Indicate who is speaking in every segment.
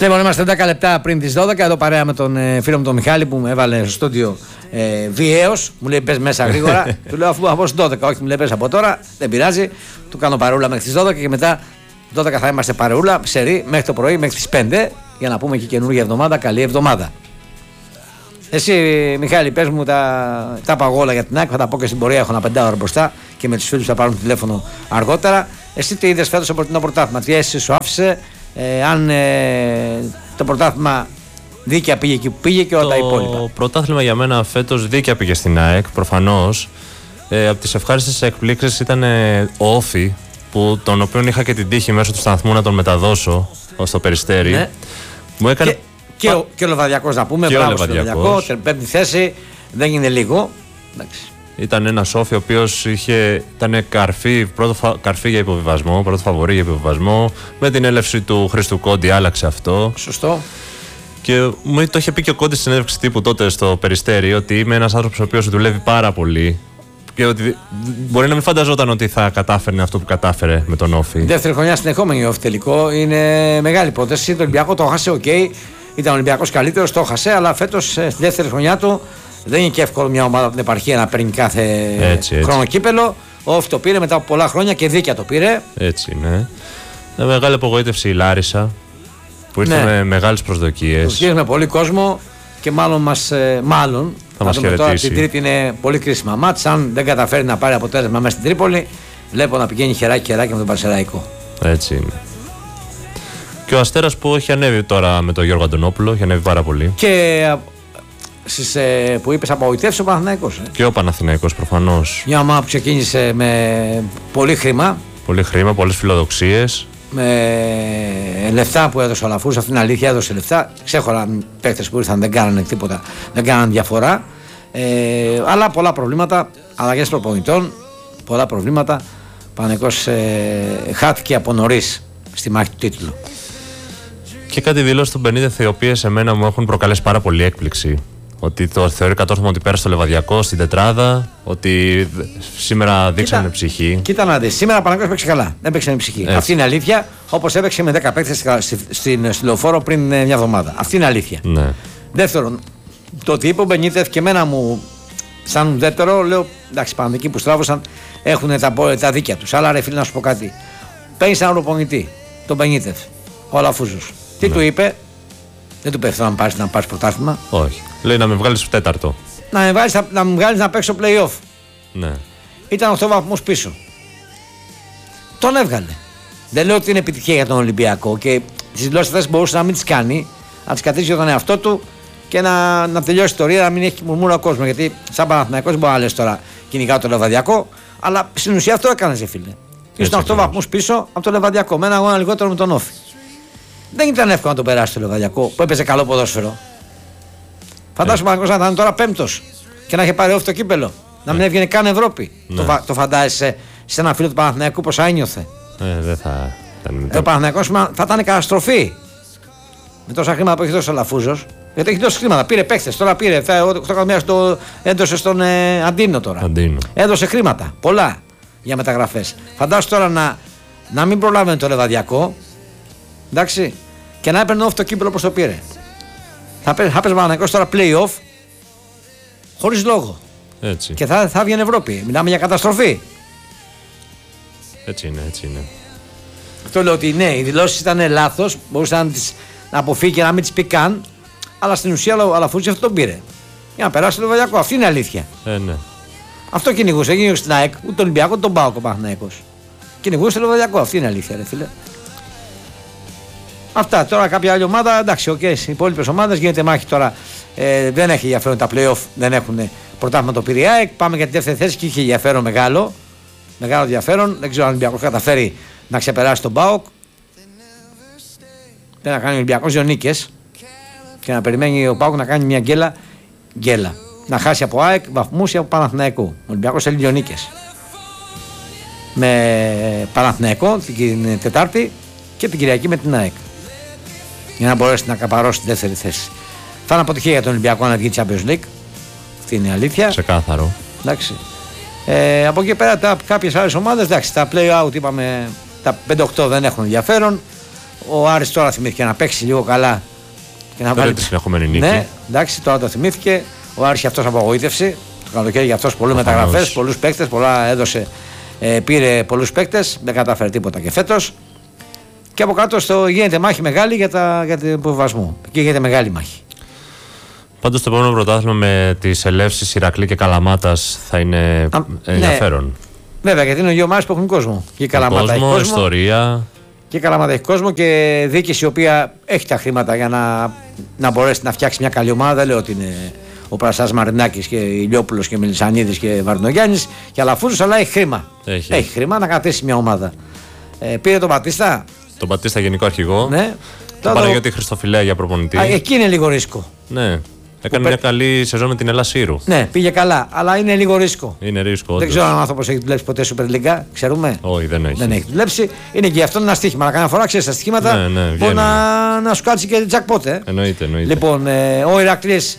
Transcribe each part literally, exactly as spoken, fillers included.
Speaker 1: Λοιπόν, είμαστε δέκα λεπτά πριν τις δώδεκα. Εδώ παρέα με τον ε, φίλο μου τον Μιχάλη που μου έβαλε στο στούντιο ε, βιαίος. Μου λέει πες μέσα γρήγορα. Του λέω αφού από στις δώδεκα. Όχι, μου λέει πες από τώρα. Δεν πειράζει. Του κάνω παρεούλα μέχρι τις δώδεκα και μετά δώδεκα θα είμαστε παρεούλα ψερί μέχρι το πρωί, μέχρι τις πέντε. Για να πούμε και καινούργια εβδομάδα. Καλή εβδομάδα. Εσύ, Μιχάλη, πες μου τα, τα παγόλα για την ΑΕΚ. Θα τα πω και στην πορεία. Έχω ένα πεντάωρο μπροστά και με τους φίλους θα πάρουν τηλέφωνο αργότερα. Εσύ τι είδες φέτος από το πρωτάθλημα, τι αίσθηση σου άφησε, ε, αν ε, το πρωτάθλημα δίκαια πήγε εκεί που πήγε και όλα τα υπόλοιπα.
Speaker 2: Το πρωτάθλημα για μένα φέτος δίκαια πήγε στην ΑΕΚ, προφανώς. Ε, από τις ευχάριστες εκπλήξεις ήταν ε, ο Όφη, που, τον οποίον είχα και την τύχη μέσω του σταθμού να τον μεταδώσω στο Περιστέρι. Ναι. Μου έκανε...
Speaker 1: Και, και, ο, και ο Λεβαδιακός να πούμε, μπράβο στο Λεβαδιακό, πέμπτη θέση, δεν είναι λίγο. Εντάξει.
Speaker 2: Ήταν ένας Όφη ο οποίος ήταν καρφί, πρώτο φα, καρφί για υποβιβασμό, πρώτο φαβορί για υποβιβασμό. Με την έλευση του Χρήστου Κόντι άλλαξε αυτό.
Speaker 1: Σωστό.
Speaker 2: Και μου το είχε πει και ο Κόντις στην συνέντευξη τύπου τότε στο Περιστέρι ότι είμαι ένας άνθρωπος ο οποίος δουλεύει πάρα πολύ. Και ότι μπορεί να μην φανταζόταν ότι θα κατάφερνε αυτό που κατάφερε με τον Όφη.
Speaker 1: Δεύτερη χρονιά συνεχόμενη Όφη τελικό. Είναι μεγάλη υπόθεση. Το Ολυμπιακό το έχασε, οκ. Okay. Ήταν ο Ολυμπιακός καλύτερος, το έχασε, αλλά φέτος στη δεύτερη χρονιά του. Δεν είναι και εύκολο μια ομάδα από την επαρχία να παίρνει κάθε έτσι, χρόνο έτσι. Κύπελο. Ο Όφη το πήρε μετά από πολλά χρόνια και δίκαια το πήρε.
Speaker 2: Έτσι, ναι. Με μεγάλη απογοήτευση η Λάρισα που ήρθε ναι. με μεγάλες προσδοκίες.
Speaker 1: Προσδοκίες με πολύ κόσμο και μάλλον μας. Μάλλον,
Speaker 2: θα μας χαιρετήσει. Τώρα,
Speaker 1: την Τρίτη είναι πολύ κρίσιμα μάτς. Αν δεν καταφέρει να πάρει αποτέλεσμα μέσα στην Τρίπολη, βλέπω να πηγαίνει χεράκι-χεράκι με τον Πανσεραϊκό.
Speaker 2: Έτσι είναι. Και ο Αστέρας που έχει ανέβει τώρα με τον Γιώργο Αντωνόπουλο, έχει ανέβει πάρα πολύ.
Speaker 1: Και. Στις, ε, που είπες απογοητεύσει ο Παναθηναϊκός. Ε.
Speaker 2: Και ο Παναθηναϊκός προφανώς.
Speaker 1: Μια ομάδα που ξεκίνησε με πολύ χρήμα.
Speaker 2: Πολύ χρήμα, πολλές φιλοδοξίες.
Speaker 1: Με λεφτά που έδωσε ο Λαφούς, αυτήν την αλήθεια έδωσε λεφτά. Ξέχωραν παίκτες που ήρθαν, δεν κάνανε τίποτα, δεν κάνανε διαφορά. Ε, αλλά πολλά προβλήματα, αλλαγές προπονητών, πολλά προβλήματα. Ο Παναθηναϊκός ε, χάθηκε από νωρίς στη μάχη του τίτλου.
Speaker 2: Και κάτι δηλώσει του Μπενίτεθ οι οποίες εμένα μου έχουν προκαλέσει πάρα πολύ έκπληξη. Ότι το θεωρεί κατόρθωμα ότι πέρασε το Λεβαδιακό στην τετράδα, ότι σήμερα δείξανε κοίτα, ψυχή.
Speaker 1: Κοίτα να δεις, σήμερα ο Παναθηναϊκός παίξε καλά. Δεν παίξανε ψυχή. Έτσι. Αυτή είναι αλήθεια, όπως έπαιξε με δέκα παίκτες στην Λεωφόρο πριν μια εβδομάδα. Αυτή είναι αλήθεια.
Speaker 2: Ναι.
Speaker 1: Δεύτερον, το ότι είπε ο Μπενίτεθ και εμένα μου, σαν δεύτερο, λέω εντάξει, Παναθηναϊκοί που στράβωσαν έχουν τα, τα δίκια τους. Αλλά ρε φίλε, να σου πω κάτι. Παίρνει έναν προπονητή, τον Μπενίτεθ, ο Αλαφούζος. Τι ναι. του είπε, δεν του πέφτει να πάρει να πάρει πρωτάθλημα.
Speaker 2: Όχι. Λέει να με βγάλει στο τέταρτο.
Speaker 1: Να με, βγάλεις, να με βγάλει να παίξω play-off.
Speaker 2: Ναι.
Speaker 1: Ήταν οκτώ βαθμούς πίσω. Τον έβγαλε. Δεν λέω ότι είναι επιτυχία για τον Ολυμπιακό και τις δηλώσεις αυτές μπορούσε να μην τις κάνει, να τις κρατήσει για τον εαυτό του και να, να τελειώσει η ιστορία, να μην έχει μουρμούρα ο κόσμο. Γιατί σαν Παναθηναϊκός μπορεί να λες τώρα κυνηγάω το Λεβαδιακό, αλλά στην ουσία αυτό έκανε, φίλε. Ήσουν οκτώ βαθμούς πίσω από το Λεβαδιακό, με ένα αγώνα λιγότερο με τον Όφη. Δεν ήταν εύκολο να τον περάσει το Λεβαδιακό που έπαιζε καλό ποδόσφαιρο. Φαντάσου yeah. να ήταν τώρα πέμπτος και να είχε πάρει Όφη το κύπελο. Να yeah. μην έβγαινε καν Ευρώπη. Yeah. Το, το φαντάζεσαι σε ένα φίλο του Παναθηναϊκού πως ένιωθε.
Speaker 2: Ε, δεν θα ήταν.
Speaker 1: Ε, ο Παναθηναϊκός θα ήταν καταστροφή. Με τόσα χρήματα που έχει δώσει ο Λαφούζος. Γιατί έχει δώσει χρήματα. Πήρε παίχτες. Τώρα πήρε. οκτώ εκατομμύρια το έδωσε στον ε, Αντίνο τώρα.
Speaker 2: Αντίνο.
Speaker 1: Έδωσε χρήματα. Πολλά για μεταγραφές. Φαντάσου τώρα να, να μην προλάβαινε το Λεβαδιακό. Εντάξει. Και να έπαιρνε Όφη το κύπελο όπως το πήρε. Θα παίζει Παναθηναϊκός τώρα play-off χωρίς λόγο.
Speaker 2: Έτσι.
Speaker 1: Και θα, θα βγει Ευρώπη. Μιλάμε για καταστροφή.
Speaker 2: Έτσι είναι, έτσι είναι.
Speaker 1: Αυτό λέω ότι ναι, οι δηλώσεις ήταν λάθος. Μπορούσε να, τις, να αποφύγει και να μην τις πει καν. Αλλά στην ουσία ο Αλαφούζης αυτό τον πήρε. Για να περάσει το Λεβαδιακό. Αυτή είναι αλήθεια.
Speaker 2: Ε, ναι.
Speaker 1: Αυτό κυνηγούσε. Έγινε στην ΑΕΚ, ούτε τον Ολυμπιακό, τον ΠΑΟΚ ο Παναθηναϊκός. Κυνηγούσε το Λεβαδιακό. Αυτή είναι αλήθεια, ρε φίλε. Αυτά τώρα κάποια άλλη ομάδα, εντάξει, οκ, okay, οι υπόλοιπες ομάδες γίνεται μάχη τώρα. Ε, δεν έχει ενδιαφέρον τα play-off, δεν έχουν πρωτάθλημα το πήρε η ΑΕΚ. Πάμε για τη δεύτερη θέση και είχε ενδιαφέρον μεγάλο. Μεγάλο ενδιαφέρον. Δεν ξέρω αν ο Ολυμπιακός καταφέρει να ξεπεράσει τον ΠΑΟΚ. Δεν να κάνει ο Ολυμπιακός δύο νίκες και να περιμένει ο ΠΑΟΚ να κάνει μια γκέλα. γκέλα. Να χάσει από ΑΕΚ βαθμούς ή από Παναθηναϊκό. Ο Ολυμπιακός θέλει δύο νίκες. Με Παναθηναϊκό την Τετάρτη και την Κυριακή με την ΑΕΚ. Για να μπορέσει να καπαρώσει τη δεύτερη θέση. Θα είναι αποτυχία για τον Ολυμπιακό να βγει Champions League. Αυτή είναι η αλήθεια.
Speaker 2: Ξεκάθαρο.
Speaker 1: Εντάξει. Ε, από εκεί πέρα κάποιες άλλες ομάδες, εντάξει, τα play out είπαμε, τα πέντε οκτώ δεν έχουν ενδιαφέρον. Ο Άρης τώρα θυμήθηκε να παίξει λίγο καλά και να
Speaker 2: βάλει τη συνεχόμενη νίκη.
Speaker 1: Ναι, εντάξει, τώρα το θυμήθηκε. Ο Άρης αυτός απογοήτευση. Το καλοκαίρι για αυτός πολλές μεταγραφές, πολλούς παίκτες, πολλά έδωσε, ε, πήρε πολλούς παίκτες, δεν κατάφερε τίποτα και φέτος. Και από κάτω στο γίνεται μάχη μεγάλη για, τα, για τον υποβιβασμό. Και γίνεται μεγάλη μάχη.
Speaker 2: Πάντως το επόμενο πρωτάθλημα με τις Ελεύσεις, Ηρακλή και Καλαμάτας θα είναι Α, ενδιαφέρον.
Speaker 1: Ναι. Βέβαια, γιατί είναι δύο ομάδες που έχουν κόσμο. Και η Καλαμάτα κόσμο, έχει κόσμο.
Speaker 2: Ιστορία.
Speaker 1: Και η Καλαμάτα έχει κόσμο και διοίκηση η οποία έχει τα χρήματα για να, να μπορέσει να φτιάξει μια καλή ομάδα. Δεν λέω ότι είναι ο Πρασάς Μαρινάκης και Ηλιόπουλος και Μελισσανίδης και Βαρδινογιάννης και Αλαφούζος, αλλά έχει χρήμα.
Speaker 2: Έχει,
Speaker 1: έχει χρήμα να κρατήσει μια ομάδα. Ε, πήρε τον Μπατίστα.
Speaker 2: Τον Μπατίστα γενικό αρχηγό.
Speaker 1: Ναι.
Speaker 2: Τον Παναγιώτη Χριστοφιλέα για προπονητή.
Speaker 1: Α, εκεί είναι λίγο ρίσκο.
Speaker 2: Ναι. Έκανε μια καλή σεζόν με την Ελλάς Σύρου.
Speaker 1: Ναι, πήγε καλά, αλλά είναι λίγο ρίσκο.
Speaker 2: Είναι ρίσκο.
Speaker 1: Δεν ξέρω αν ο άνθρωπος έχει δουλέψει ποτέ Super League, ξέρουμε.
Speaker 2: Όχι, δεν έχει.
Speaker 1: Δεν έχει δουλέψει. Είναι και αυτό ένα στοίχημα. Να κάνει φορά, ξέρει τα στοιχήματα.
Speaker 2: Ναι, ναι,
Speaker 1: που να, να σου κάτσει και jackpot. Ε.
Speaker 2: Εννοείται, εννοείται.
Speaker 1: Λοιπόν, ε, ο Ηρακλής.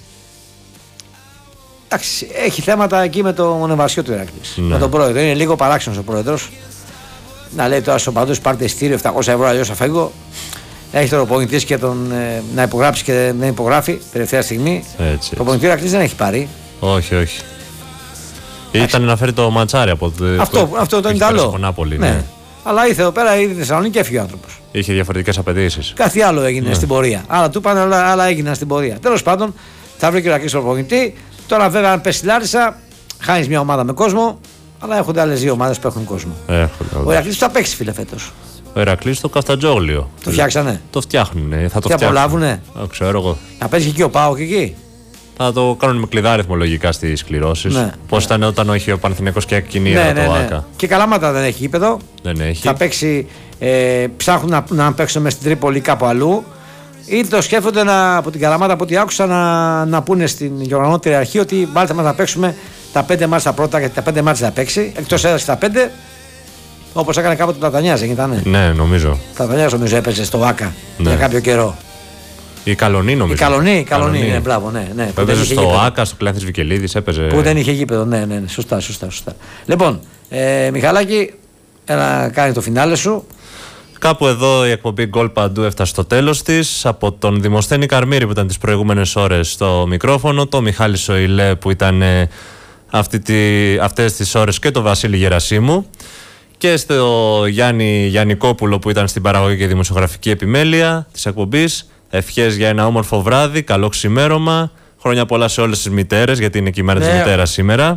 Speaker 1: Εντάξει, έχει θέματα εκεί με το μονεβασιό του Ηρακλής. Ναι. Με τον πρόεδρο. Είναι λίγο παράξενος ο πρόεδρος. Να λέει τώρα στον παντού πάρτε ειστήριο επτακόσια ευρώ, αλλιώς θα φεύγω. Έχει τον προπονητή και τον ε, να υπογράψει και δεν υπογράφει τελευταία στιγμή.
Speaker 2: Έτσι,
Speaker 1: ο προπονητή Ηρακλής δεν έχει πάρει.
Speaker 2: Όχι, όχι. Ήταν να φέρει το ματσάρι από το.
Speaker 1: Αυτό,
Speaker 2: που,
Speaker 1: αυτό ήταν καλό.
Speaker 2: Από Νάπολη, ναι.
Speaker 1: Ναι. Αλλά ήρθε εδώ πέρα, ήρθε στη Θεσσαλονίκη και έφυγε ο άνθρωπος.
Speaker 2: Είχε διαφορετικές απαιτήσεις.
Speaker 1: Κάτι άλλο έγινε ναι. στην πορεία. Άλλα του πάνε, άλλα, άλλα έγιναν στην πορεία. Τέλος πάντων, θα βρει και ο Ηρακλής τον προπονητή. Τώρα, βέβαια, αν πέσει στη Λάρισα, χάνει μια ομάδα με κόσμο. Αλλά έχουν άλλες δύο ομάδες που έχουν κόσμο.
Speaker 2: Έχονται,
Speaker 1: ο Ηρακλής θα παίξει, φίλε, φέτος.
Speaker 2: Ο Ηρακλής στο Καφτατζόγλιο.
Speaker 1: Το φτιάξανε.
Speaker 2: Το φτιάχνουνε. Θα το
Speaker 1: και απολαύουνε.
Speaker 2: Ξέρω εγώ.
Speaker 1: Να παίζει και ο ΠΑΟΚ εκεί.
Speaker 2: Θα το κάνουν με κλειδάριθμο λογικά στις κληρώσεις. Ναι. Πώς
Speaker 1: ναι.
Speaker 2: ήταν όταν είχε ο Παναθηναϊκός και εκείνη
Speaker 1: ναι,
Speaker 2: το
Speaker 1: ναι, ναι.
Speaker 2: ΆΚΑ.
Speaker 1: Και Καλαμάτα δεν έχει γήπεδο.
Speaker 2: Δεν έχει.
Speaker 1: Θα παίξει. Ε, ψάχνουν να, να παίξουν μες στην Τρίπολη κάπου αλλού. Ή το σκέφτονται να, από την Καλαμάτα, από ό,τι άκουσα, να, να πούνε στην γεωργανότερη αρχή ότι βάλτε μας να παίξουμε τα πέντε μάτς τα πρώτα, γιατί τα πέντε μάτς θα παίξει. Εκτός έδρας τα πέντε. Όπως έκανε κάποτε ο Πλατανιάς, δεν ήταν.
Speaker 2: Ναι, νομίζω.
Speaker 1: Ο Πλατανιάς νομίζω έπαιζε στο ΆΚΑ ναι. για κάποιο καιρό.
Speaker 2: Η Καλονή νομίζω.
Speaker 1: Η Καλονή, η Καλονή, ναι, μπράβο, ναι. ναι
Speaker 2: που έπαιζε στο γήπεδο. ΆΚΑ, στο Κλάθης Βικελίδης, έπαιζε.
Speaker 1: Που δεν είχε γήπεδο, ναι, ναι, ναι. Σωστά, σωστά, σωστά. Λοιπόν, ε, Μιχαλάκη, έλα κάνει το φινάλε σου.
Speaker 2: Κάπου εδώ η εκπομπή Γκολ Παντού έφτασε στο τέλος της. Από τον Δημοσθένη Καρμύρη που ήταν τις προηγούμενες ώρες στο μικρόφωνο, το Μιχάλη Σοηλέ που ήταν ε, αυτή τη, αυτές τις ώρες και το Βασίλη Γερασίμου. Και στο Γιάννη Γιαννικόπουλο που ήταν στην παραγωγή και δημοσιογραφική επιμέλεια της εκπομπής. Ευχές για ένα όμορφο βράδυ, καλό ξημέρωμα. Χρόνια πολλά σε όλες τις μητέρες, γιατί είναι και η μέρα ναι. της μητέρας σήμερα.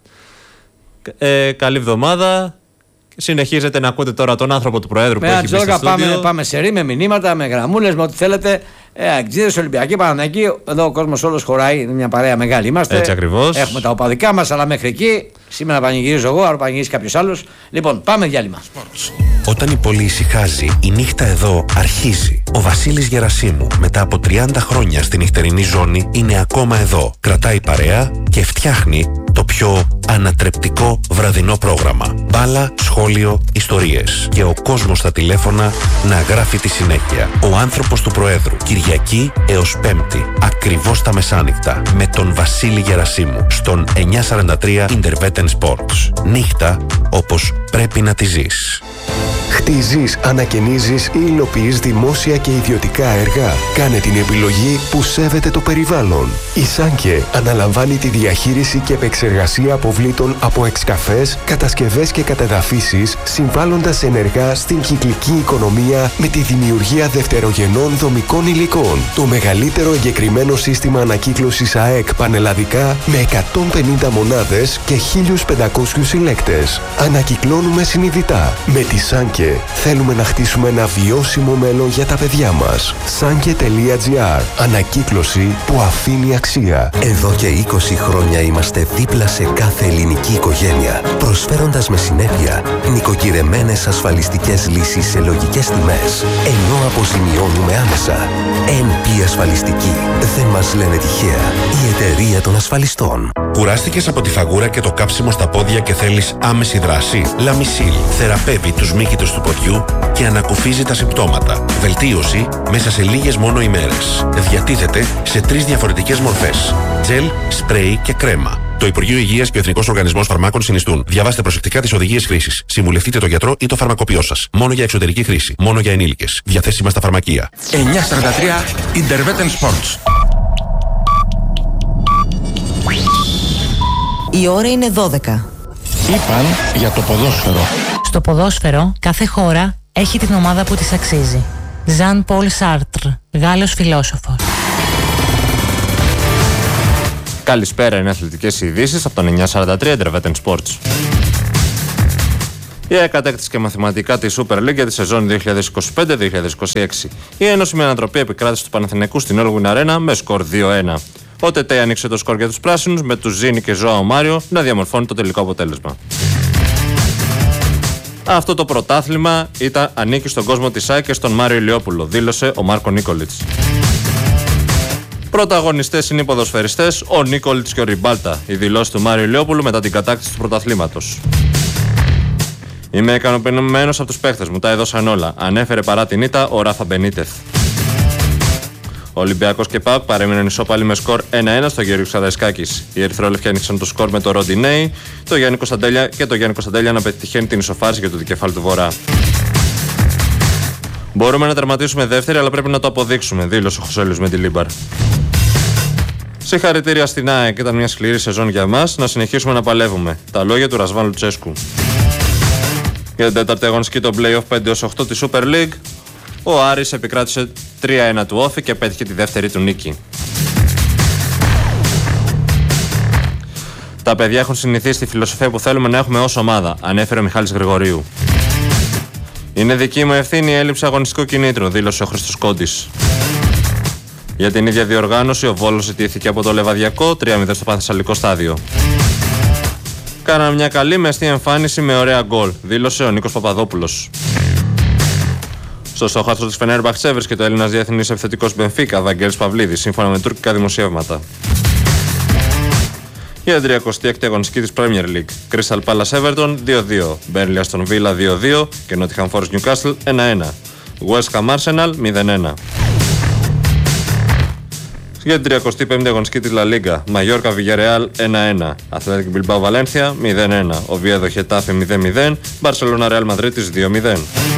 Speaker 2: Ε, καλή εβδομάδα. Συνεχίζετε να ακούτε τώρα τον άνθρωπο του Προέδρου με που έχει μπει στο στούντιο.
Speaker 1: Πάμε, πάμε σε ρί, με μηνύματα, με γραμμούλες, με ό,τι θέλετε. Ε, Αγγλίδες, Ολυμπιακοί, Παναθηναϊκοί. Εδώ ο κόσμος όλος χωράει. Είναι μια παρέα μεγάλη. Είμαστε.
Speaker 2: Έτσι ακριβώς.
Speaker 1: Έχουμε τα οπαδικά μας, αλλά μέχρι εκεί. Σήμερα πανηγυρίζω εγώ, άρα πανηγυρίζει κάποιος άλλος. Λοιπόν, πάμε διάλειμμα.
Speaker 3: Όταν η πόλη ησυχάζει, η νύχτα εδώ αρχίζει. Ο Βασίλης Γερασίμου, μετά από τριάντα χρόνια στη νυχτερινή ζώνη, είναι ακόμα εδώ. Κρατάει παρέα και φτιάχνει το πιο ανατρεπτικό βραδινό πρόγραμμα. Μπάλα, σχόλιο, ιστορίες. Και ο κόσμος στα τηλέφωνα να γράφει τη συνέχεια. Ο άνθρωπος του Προέδρου. Κυριακή έως Πέμπτη. Ακριβώς τα μεσάνυχτα. Με τον Βασίλη Γερασίμου. Στον εννιακόσια σαράντα τρία Intervetten Sports. Νύχτα όπως πρέπει να τη ζεις.
Speaker 4: Χτίζεις, ανακαινίζεις ή υλοποιείς δημόσια και ιδιωτικά έργα. Κάνε την επιλογή που σέβεται το περιβάλλον. Η Σάνκε αναλαμβάνει τη διαχείριση και επεξεργασία αποβλήτων από εξκαφές, κατασκευές και κατεδαφίσεις, συμβάλλοντας ενεργά στην κυκλική οικονομία με τη δημιουργία δευτερογενών δομικών υλικών. Το μεγαλύτερο εγκεκριμένο σύστημα ανακύκλωσης ΑΕΚ πανελλαδικά με εκατόν πενήντα μονάδες και χίλιους πεντακόσιους συλλέκτες. Ανακυκλώνουμε συνειδητά. Με τη Σάνκε θέλουμε να χτίσουμε ένα βιώσιμο μέλλον για τα παιδιά μας. Sanke τελεία τζι άρ. Ανακύκλωση που αφήνει αξία.
Speaker 5: Εδώ και είκοσι χρόνια είμαστε δίπλα σε κάθε ελληνική οικογένεια, προσφέροντας με συνέπεια νοικοκυρεμένες ασφαλιστικές λύσεις σε λογικές τιμές, ενώ αποζημιώνουμε άμεσα. εν πι Ασφαλιστική. Δεν μας λένε τυχαία. Η εταιρεία των ασφαλιστών.
Speaker 3: Κουράστηκες από τη φαγούρα και το κάψιμο στα πόδια και θέλεις άμεση δράση? Λαμισίλ θεραπεύει τους μύκητους του ποδιού και ανακουφίζει τα συμπτώματα. Βελτίωση μέσα σε λίγες μόνο ημέρες. Διατίθεται σε τρεις διαφορετικές μορφές: τζελ, σπρέι και κρέμα. Το Υπουργείο Υγείας και ο Εθνικός Οργανισμός Φαρμάκων συνιστούν. Διαβάστε προσεκτικά τις οδηγίες χρήσης. Συμβουλευτείτε τον γιατρό ή το φαρμακοποιό σας. Μόνο για εξωτερική χρήση. Μόνο για ενήλικες. Διαθέσιμα στα φαρμακεία.
Speaker 6: εννιακόσια σαράντα τρία Intervetten Sports.
Speaker 7: Η ώρα είναι δώδεκα.
Speaker 6: Είπαν για το ποδόσφαιρο.
Speaker 8: Στο ποδόσφαιρο, κάθε χώρα έχει την ομάδα που της αξίζει. Ζαν Πολ Σάρτρ, Γάλλος φιλόσοφος.
Speaker 2: Καλησπέρα, είναι αθλητικές ειδήσεις από τον εννιακόσια σαράντα τρία Intervetten Sports. Η ΑΕΚ κατέκτησε και μαθηματικά τη Super League για τη σεζόν δύο χιλιάδες είκοσι πέντε δύο χιλιάδες είκοσι έξι. Η Ένωση με ανατροπή επικράτησε του Παναθηναϊκού στην Όλγουιν Arena με σκορ δύο ένα. Ο Τετέ άνοιξε το σκορ για τους πράσινους με του Ζήνη και Ζωάο Μάριο να διαμορφώνει το τελικό αποτέλεσμα. Αυτό το πρωτάθλημα ήταν, ανήκει στον κόσμο της ΑΕΚ και στον Μάριο Ηλιόπουλο, δήλωσε ο Μάρκο Νίκολιτς. Πρωταγωνιστές είναι οι ποδοσφαιριστές, ο Νίκολιτς και ο Ριμπάλτα, η δηλώση του Μάριο Ηλιόπουλου μετά την κατάκτηση του πρωταθλήματος. Είμαι ικανοποιημένος από τους παίχτες μου, τα έδωσαν όλα, ανέφερε παρά την ήττα ο Ράφα Μπενίτεθ. Ο Ολυμπιακός και ΠΑΟΚ παρέμειναν ισόπαλοι με σκορ ένα ένα στο Γεώργιο Ξαδαϊσκάκης. Οι Ερυθρόλευκοι άνοιξαν το σκορ με το Ροντινέι, το Γιάννη Κωνσταντέλια και το Γιάννη Κωνσταντέλια να πετυχαίνει την ισοφάριση για το δικεφάλι του Βορρά. Μπορούμε να τερματίσουμε δεύτερη, αλλά πρέπει να το αποδείξουμε, δήλωσε ο Χωσέλιος Μεντιλίμπαρ. Συγχαρητήρια στην ΑΕΚ, ήταν μια σκληρή σεζόν για εμάς, να συνεχίσουμε να παλεύουμε. Τα λόγια του Ρασβάν Λουτσέσκου. Για την τέταρτη αγωνιστική το play-off πέντε έως οκτώ της Super League, ο Άρης επικράτησε τρία ένα του Όφη και πέτυχε τη δεύτερη του νίκη. Τα παιδιά έχουν συνηθίσει τη φιλοσοφία που θέλουμε να έχουμε ως ομάδα, ανέφερε ο Μιχάλης Γρηγορίου. Είναι δική μου ευθύνη η έλλειψη αγωνιστικού κινήτρου, δήλωσε ο Χρήστος Κόντης. Για την ίδια διοργάνωση, ο Βόλος ζητήθηκε από το Λεβαδιακό τρία μηδέν στο Πανθεσσαλικό στάδιο. Κάναμε μια καλή μεστή εμφάνιση με ωραία γκολ, δήλωσε ο Νίκος Παπαδόπουλος. Στο στόχαστρο της Φενέρμπαχτσε βρίσκεται ο Έλληνας διεθνής επιθετικός Μπενφίκα, Βαγγέλης Παυλίδης, σύμφωνα με τουρκικά δημοσιεύματα. Για την τριακοστή έκτη αγωνιστική της Premier League, Crystal Palace Everton δύο δύο, Burnley Aston Villa δύο δύο και Nottingham Forest Newcastle ένα ένα, West Ham Arsenal μηδέν ένα. Για την τριακοστή πέμπτη αγωνιστική της La Liga, Mallorca Villarreal ένα ένα, Athletic Bilbao Valencia μηδέν ένα, Oviedo Getafe μηδέν μηδέν, Barcelona Real Madrid δύο μηδέν.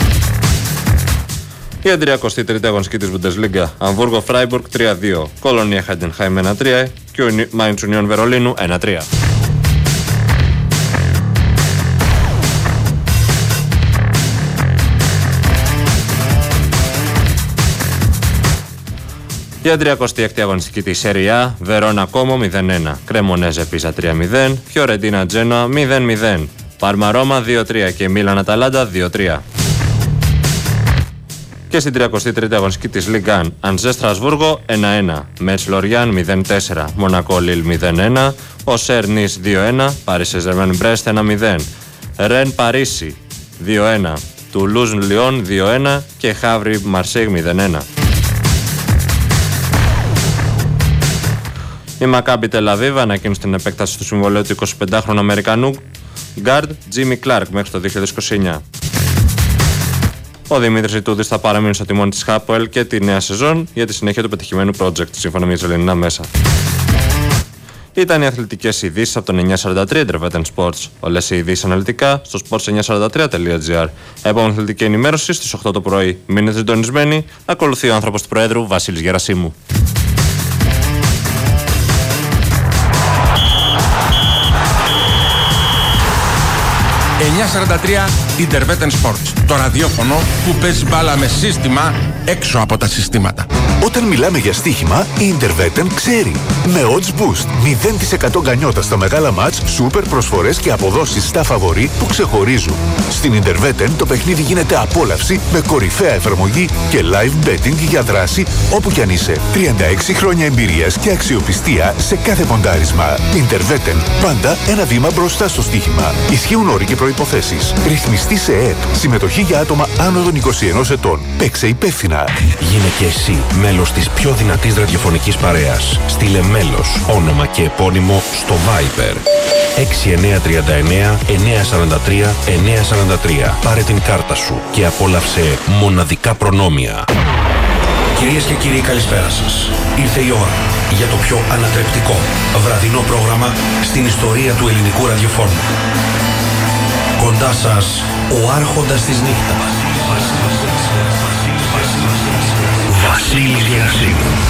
Speaker 2: Για την τριακοστή τρίτη αγωνιστική της Bundesliga, Αμβούργο Freiburg τρία δύο, Κολονία Heidenheim ένα τρία και ο Mainz Union Βερολίνου ένα τρία. Για την τριακοστή έκτη αγωνιστική της Serie A, Βερόνα Κόμο μηδέν ένα, Κρεμονέζε Πίζα τρία μηδέν, Φιωρεντίνα Τζένοα μηδέν μηδέν, Πάρμα Ρώμα δύο τρία και Μίλαν Αταλάντα δύο τρία. Και στην τριακοστή τρίτη αγωνιστική της Λιγκάν, Αντζέ Στρασβούργο ένα ένα, Μέτς Λοριάν μηδέν τέσσερα, Μονακό Λίλ μηδέν ένα, Οσέρ Νις δύο ένα, Πάρις Σεζερμέν Μπρέστ ένα μηδέν, Ρεν Παρίσι δύο ένα, Τουλούζ Λιόν δύο ένα και Χαύρι Μαρσίγ μηδέν ένα. Η Μακάμπι Τελαβίβ ανακοίνωσε την επέκταση του συμβολαίου του εικοσιπεντάχρονου Αμερικανού γκάρντ Τζίμι Κλάρκ μέχρι το δύο χιλιάδες είκοσι εννιά. Ο Δημήτρης Ιτούδης θα παραμείνει στο τιμόνι της Χάποελ και τη νέα σεζόν για τη συνέχεια του πετυχημένου project, σύμφωνα με Ισραηλινά μέσα. Ήταν οι αθλητικές ειδήσεις από τον εννιακόσια σαράντα τρία Intervetten Sports. Όλες οι ειδήσεις αναλυτικά στο sports εννιακόσια σαράντα τρία τελεία τζι άρ. Επόμενη αθλητική ενημέρωση στις οκτώ το πρωί. Μείνετε συντονισμένοι. Ακολουθεί ο άνθρωπος του Προέδρου Βασίλης Γερασίμου.
Speaker 6: εννιακόσια σαράντα τρία Intervetten Sports. Το ραδιόφωνο που παίζει μπάλα με σύστημα έξω από τα συστήματα.
Speaker 9: Όταν μιλάμε για στοίχημα, η Intervetten ξέρει. Με odds boost, μηδέν τοις εκατό γκανιότα στα μεγάλα μάτς, σούπερ προσφορές και αποδόσεις στα φαβορί που ξεχωρίζουν. Στην Intervetten το παιχνίδι γίνεται απόλαυση με κορυφαία εφαρμογή και live betting για δράση όπου κι αν είσαι. τριάντα έξι χρόνια εμπειρίας και αξιοπιστία σε κάθε ποντάρισμα. Intervetten, πάντα ένα βήμα μπροστά στο στοίχημα. Ισχύουν όροι και προϋποθέσεις. Ρυθμιστή σε ΕΕΠ. Συμμετοχή για άτομα άνω των είκοσι ενός ετών. Παίξε υπεύθυνα.
Speaker 3: Γίνε και εσύ μέλος της πιο δυνατής ραδιοφωνικής παρέας. Στείλε μέλος, όνομα και επώνυμο στο Viber. έξι εννιά τρία εννιά εννιά τέσσερα τρία εννιά τέσσερα τρία. Πάρε την κάρτα σου και απόλαυσε μοναδικά προνόμια. Κυρίες και κύριοι, καλησπέρα σας. Ήρθε η ώρα για το πιο ανατρεπτικό βραδινό πρόγραμμα στην ιστορία του ελληνικού ραδιοφώνου. Κοντά σας, ο άρχοντας της νύχτας, Βασίλης Γερασίμου.